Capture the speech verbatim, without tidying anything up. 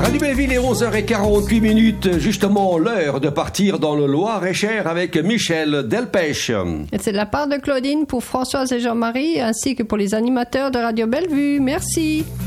Radio Belleville est onze heures quarante-huit minutes, justement l'heure de partir dans le Loir-et-Cher avec Michel Delpech. Et c'est de la part de Claudine pour Françoise et Jean-Marie, ainsi que pour les animateurs de Radio Bellevue. Merci.